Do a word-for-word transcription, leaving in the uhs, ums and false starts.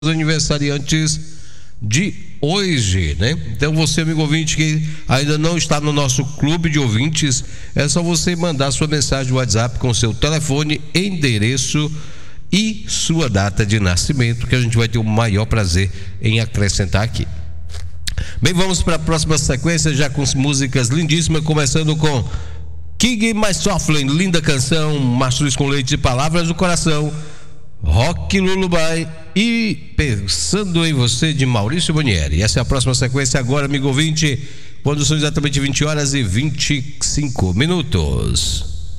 aniversariantes de hoje, né? Então você, amigo ouvinte, que ainda não está no nosso clube de ouvintes, é só você mandar sua mensagem no WhatsApp com seu telefone, endereço e sua data de nascimento, que a gente vai ter o maior prazer em acrescentar aqui. Bem, vamos para a próxima sequência, já com músicas lindíssimas, começando com King My Softly, linda canção, Mastruz com Leite e Palavras do Coração, Rock Lullaby e Pensando em Você, de Maurício Bonieri. Essa é a próxima sequência agora, amigo ouvinte, quando são exatamente vinte horas e vinte e cinco minutos.